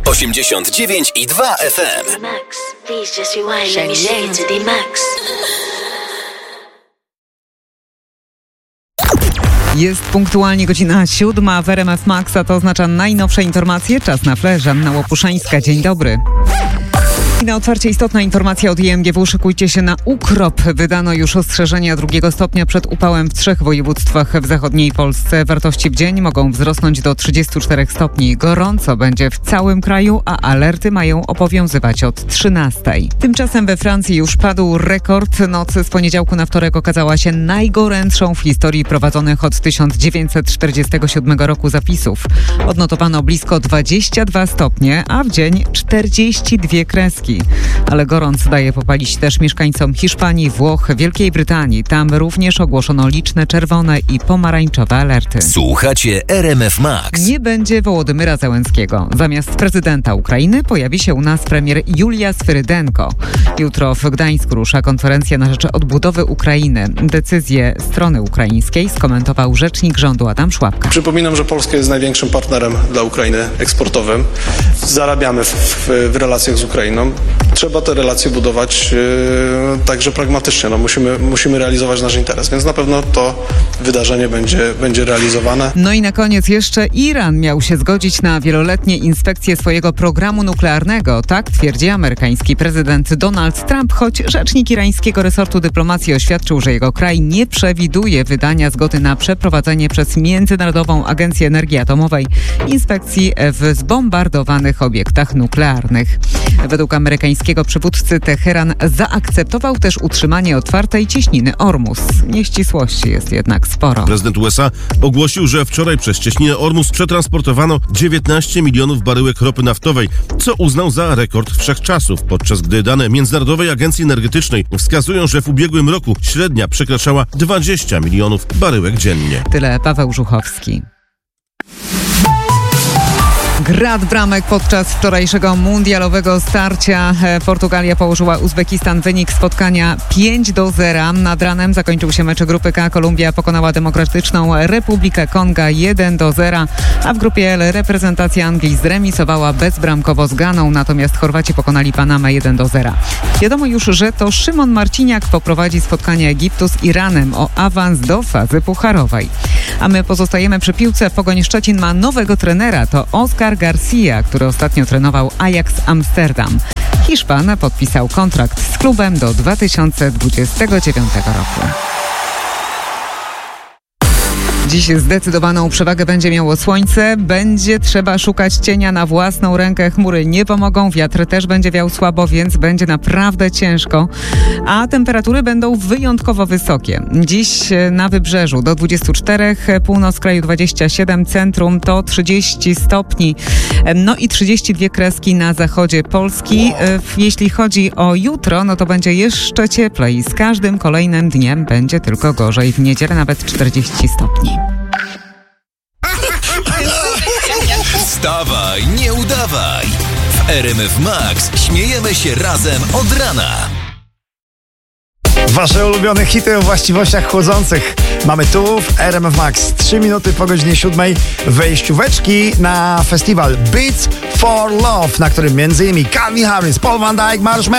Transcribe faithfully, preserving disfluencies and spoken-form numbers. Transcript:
osiemdziesiąt dziewięć i dwa F M. Max, please just rewind. Let me shake it to the max. Jest punktualnie godzina siódma w R M F Max, a to oznacza najnowsze informacje. Czas na flash. Anna Łopuszańska, dzień dobry. I na otwarcie istotna informacja od I M G W. Szykujcie się na ukrop. Wydano już ostrzeżenia drugiego stopnia przed upałem w trzech województwach w zachodniej Polsce. Wartości w dzień mogą wzrosnąć do trzydziestu czterech stopni. Gorąco będzie w całym kraju, a alerty mają obowiązywać od trzynastej. Tymczasem we Francji już padł rekord. Noc z poniedziałku na wtorek okazała się najgorętszą w historii prowadzonych od tysiąc dziewięćset czterdziestego siódmego roku zapisów. Odnotowano blisko dwadzieścia dwa stopnie, a w dzień czterdzieści dwie kreski. Ale gorąc daje popalić też mieszkańcom Hiszpanii, Włoch, Wielkiej Brytanii. Tam również ogłoszono liczne czerwone i pomarańczowe alerty. Słuchacie R M F Max. Nie będzie Wołodymyra Zełenskiego. Zamiast prezydenta Ukrainy pojawi się u nas premier Julia Swyrydenko. Jutro w Gdańsku rusza konferencja na rzecz odbudowy Ukrainy. Decyzję strony ukraińskiej skomentował rzecznik rządu Adam Szłapka. Przypominam, że Polska jest największym partnerem dla Ukrainy eksportowym. Zarabiamy w, w, w relacjach z Ukrainą. Trzeba te relacje budować yy, także pragmatycznie. No, musimy, musimy realizować nasz interes, więc na pewno to wydarzenie będzie, będzie realizowane. No i na koniec jeszcze Iran miał się zgodzić na wieloletnie inspekcje swojego programu nuklearnego. Tak twierdzi amerykański prezydent Donald Trump, choć rzecznik irańskiego resortu dyplomacji oświadczył, że jego kraj nie przewiduje wydania zgody na przeprowadzenie przez Międzynarodową Agencję Energii Atomowej inspekcji w zbombardowanych obiektach nuklearnych. Według amerykańskiego przywódcy Teheran zaakceptował też utrzymanie otwartej cieśniny Ormus. Nieścisłości jest jednak sporo. Prezydent U S A ogłosił, że wczoraj przez cieśninę Ormus przetransportowano dziewiętnaście milionów baryłek ropy naftowej, co uznał za rekord wszechczasów, podczas gdy dane Międzynarodowej Agencji Energetycznej wskazują, że w ubiegłym roku średnia przekraczała dwadzieścia milionów baryłek dziennie. Tyle Paweł Żuchowski. Grad bramek podczas wczorajszego mundialowego starcia. Portugalia położyła Uzbekistan. Wynik spotkania pięć do zera. Nad ranem zakończył się mecz grupy K. Kolumbia pokonała Demokratyczną Republikę Konga jeden do zera, a w grupie L reprezentacja Anglii zremisowała bezbramkowo z Ganą, natomiast Chorwaci pokonali Panamę jeden do zera. Wiadomo już, że to Szymon Marciniak poprowadzi spotkanie Egiptu z Iranem o awans do fazy pucharowej. A my pozostajemy przy piłce. Pogoń Szczecin ma nowego trenera. To Oscar Garcia, który ostatnio trenował Ajax Amsterdam. Hiszpan podpisał kontrakt z klubem do dwa tysiące dwudziestego dziewiątego roku. Dziś zdecydowaną przewagę będzie miało słońce. Będzie trzeba szukać cienia na własną rękę. Chmury nie pomogą, wiatr też będzie wiał słabo, więc będzie naprawdę ciężko. A temperatury będą wyjątkowo wysokie. Dziś na wybrzeżu do dwudziestu czterech, północ kraju dwadzieścia siedem, centrum to trzydzieści stopni. No i trzydzieści dwie kreski na zachodzie Polski. Jeśli chodzi o jutro, no to będzie jeszcze cieplej. Z każdym kolejnym dniem będzie tylko gorzej. W niedzielę nawet czterdzieści stopni. Wstawaj, nie udawaj. W R M F Max śmiejemy się razem od rana. Wasze ulubione hity o właściwościach chłodzących mamy tu w R M F Max. Trzy minuty po godzinie siódmej wejścióweczki na festiwal Beats for Love, na którym między innymi Calvin Harris, Paul Van Dyk, Marshmello.